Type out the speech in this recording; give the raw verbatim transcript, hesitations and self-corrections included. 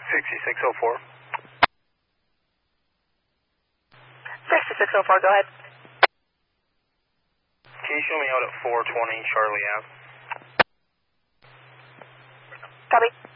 sixty-six oh four. sixty-six oh four, go ahead. Can you show me out at four twenty Charlie Ave? Copy.